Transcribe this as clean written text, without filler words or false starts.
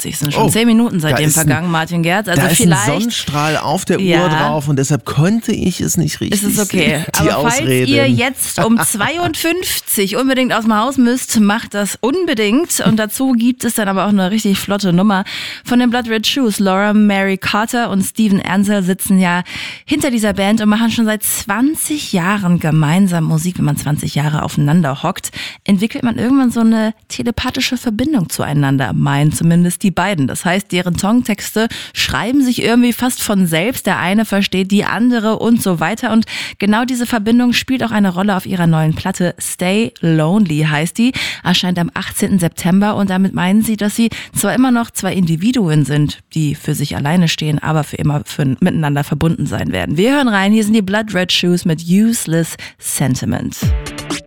Es sind schon 10 Minuten seitdem vergangen, Martin Gerz. Also da ist vielleicht ein Sonnenstrahl auf der Uhr drauf und deshalb konnte ich es nicht richtig sehen. Ist es okay. Die Aber falls Ausreden. ihr jetzt um 52 unbedingt aus dem Haus müsst, macht das unbedingt. Und dazu gibt es dann aber auch eine richtig flotte Nummer von den Blood Red Shoes. Laura Mary Carter und Steven Ansell sitzen ja hinter dieser Band und machen schon seit 20 Jahren gemeinsam Musik. Wenn man 20 Jahre aufeinander hockt, entwickelt man irgendwann so eine telepathische Verbindung zueinander, meinen zumindest die beiden. Das heißt, deren Songtexte schreiben sich irgendwie fast von selbst. Der eine versteht die andere und so weiter. Und genau diese Verbindung spielt auch eine Rolle auf ihrer neuen Platte. Stay Lonely heißt die, erscheint am 18. September. Und damit meinen sie, dass sie zwar immer noch zwei Individuen sind, die für sich alleine stehen, aber für immer miteinander verbunden sein werden. Wir hören rein, hier sind die Blood Red Shoes mit Useless Sentiment.